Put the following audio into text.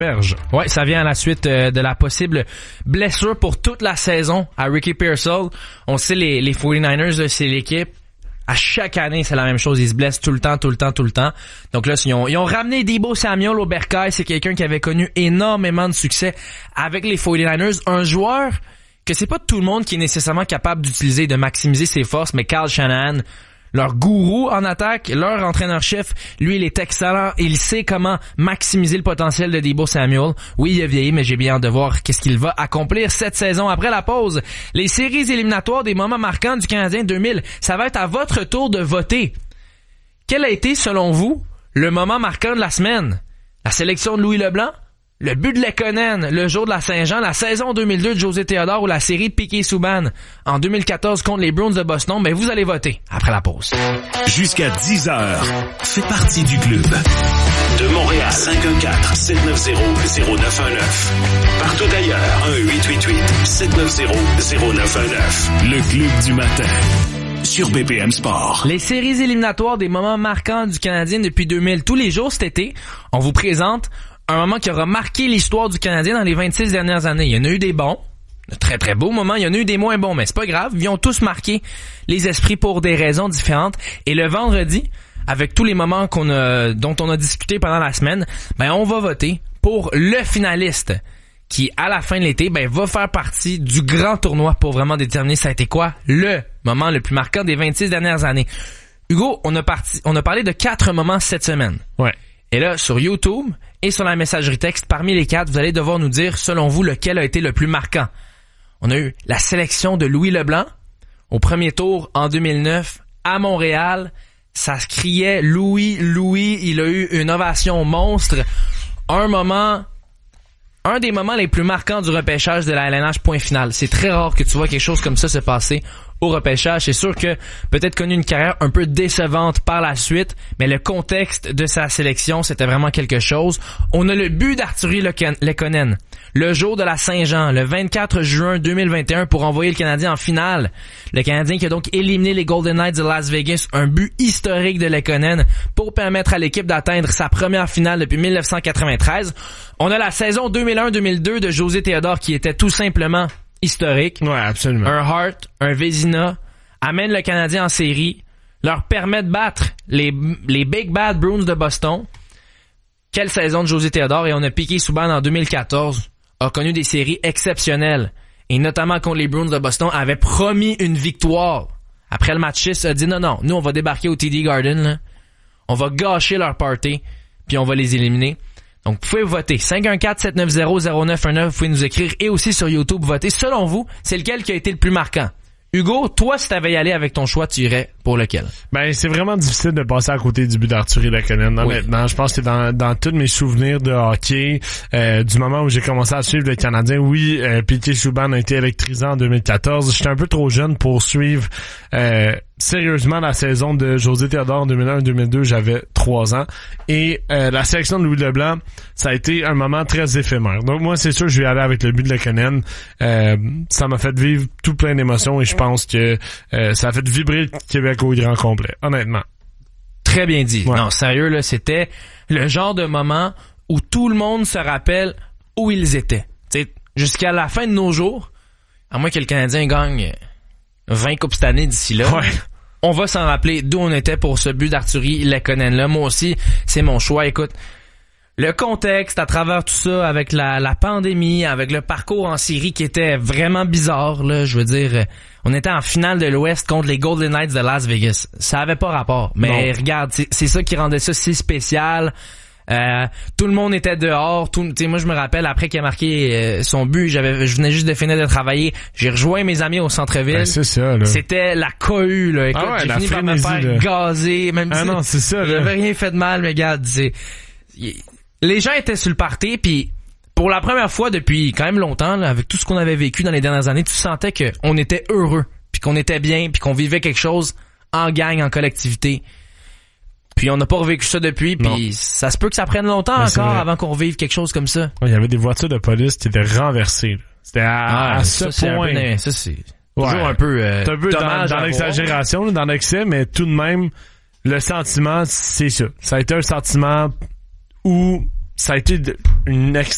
Ouais, ça vient à la suite de la possible blessure pour toute la saison à Ricky Pearsall. On sait les 49ers, là, c'est l'équipe. À chaque année, c'est la même chose. Ils se blessent tout le temps. Donc là, ils ont ramené Deebo Samuel au bercail. C'est quelqu'un qui avait connu énormément de succès avec les 49ers. Un joueur que c'est pas tout le monde qui est nécessairement capable d'utiliser, de maximiser ses forces, mais Kyle Shanahan, leur gourou en attaque, leur entraîneur-chef, lui, il est excellent. Il sait comment maximiser le potentiel de Deebo Samuel. Oui, il a vieilli, mais j'ai bien hâte de voir qu'est-ce qu'il va accomplir cette saison. Après la pause, les séries éliminatoires des moments marquants du Canadien 2000, ça va être à votre tour de voter. Quel a été, selon vous, le moment marquant de la semaine? La sélection de Louis Leblanc? Le but de Lekonen, le jour de la Saint-Jean, la saison 2002 de José Théodore ou la série de Piquet-Souban en 2014 contre les Bruins de Boston, ben vous allez voter après la pause. Jusqu'à 10h, fais partie du club. De Montréal, 514-790-0919. Partout ailleurs, 1-888-790-0919. Le club du matin. Sur BPM Sport. Les séries éliminatoires des moments marquants du Canadien depuis 2000. Tous les jours cet été, on vous présente un moment qui aura marqué l'histoire du Canadien dans les 26 dernières années. Il y en a eu des bons, de très très beaux moments, il y en a eu des moins bons, mais c'est pas grave, ils ont tous marqué les esprits pour des raisons différentes. Et le vendredi, avec tous les moments dont on a discuté pendant la semaine, ben on va voter pour le finaliste qui, à la fin de l'été, ben va faire partie du grand tournoi pour vraiment déterminer ça a été quoi le moment le plus marquant des 26 dernières années. Hugo, on a parlé de 4 moments cette semaine. Ouais. Et là, sur YouTube et sur la messagerie texte, parmi les 4, vous allez devoir nous dire, selon vous, lequel a été le plus marquant. On a eu la sélection de Louis Leblanc au premier tour en 2009 à Montréal. Ça se criait Louis, il a eu une ovation monstre. Un des moments les plus marquants du repêchage de la LNH, point final. C'est très rare que tu vois quelque chose comme ça se passer au repêchage. C'est sûr que peut-être connu une carrière un peu décevante par la suite, mais le contexte de sa sélection, c'était vraiment quelque chose. On a le but d'Arturi Lekonen, le jour de la Saint-Jean, le 24 juin 2021, pour envoyer le Canadien en finale. Le Canadien qui a donc éliminé les Golden Knights de Las Vegas, un but historique de Lekonen pour permettre à l'équipe d'atteindre sa première finale depuis 1993. On a la saison 2001-2002 de José Théodore qui était tout simplement historique. Ouais, absolument. Un Hart, un Vezina amène le Canadien en série, leur permet de battre les Big Bad Bruins de Boston. Quelle saison de José Théodore, et on a Piquet-Souban en 2014, a connu des séries exceptionnelles, et notamment contre les Bruins de Boston, avait promis une victoire. Après le match 6, a dit non, nous on va débarquer au TD Garden, là. On va gâcher leur party, puis on va les éliminer. Donc, vous pouvez voter. 514-790-0919, vous pouvez nous écrire, et aussi sur YouTube, voter. Selon vous, c'est lequel qui a été le plus marquant? Hugo, toi, si t'avais y aller avec ton choix, tu irais pour lequel? Ben, c'est vraiment difficile de passer à côté du but d'Arturi Lekonen, honnêtement. Oui. Je pense que dans tous mes souvenirs de hockey, du moment où j'ai commencé à suivre le Canadien, oui, Piquet-Souban a été électrisant en 2014. J'étais un peu trop jeune pour suivre sérieusement la saison de José Théodore en 2001-2002. J'avais 3 ans. Et la sélection de Louis Leblanc, ça a été un moment très éphémère. Donc moi, c'est sûr, je vais aller avec le but de Lekonen. Ça m'a fait vivre tout plein d'émotions, et je pense que ça a fait vibrer le Québec au grand complet, honnêtement. Très bien dit. Ouais. Non, sérieux, là, c'était le genre de moment où tout le monde se rappelle où ils étaient. T'sais, jusqu'à la fin de nos jours, à moins que le Canadien gagne 20 coupes cette année d'ici là, ouais, on va s'en rappeler d'où on était pour ce but d'Arturi Lekonen-là. Moi aussi, c'est mon choix. Écoute, le contexte à travers tout ça, avec la pandémie, avec le parcours en série qui était vraiment bizarre, là, je veux dire, on était en finale de l'Ouest contre les Golden Knights de Las Vegas. Ça avait pas rapport. Mais non. Regarde, c'est ça qui rendait ça si spécial. Tout le monde était dehors. Moi, je me rappelle, après qu'il a marqué son but, je venais juste de finir de travailler. J'ai rejoint mes amis au centre-ville. Ben, c'est ça, là. C'était la cohue, là. Écoute, j'ai fini par me faire gazer. Même ah non, c'est ça, là. J'avais rien fait de mal, mais regarde, les gens étaient sur le party, puis pour la première fois depuis quand même longtemps, là, avec tout ce qu'on avait vécu dans les dernières années, tu sentais qu'on était heureux, puis qu'on était bien, puis qu'on vivait quelque chose en gang, en collectivité. Puis on n'a pas revécu ça depuis, puis ça se peut que ça prenne longtemps encore avant qu'on revive quelque chose comme ça. Il y avait des voitures de police qui étaient renversées, là. C'était à ce point. Ça, c'est toujours un peu dans l'exagération, là, dans l'excès, mais tout de même, le sentiment, c'est ça. Ça a été un sentiment où ça a été une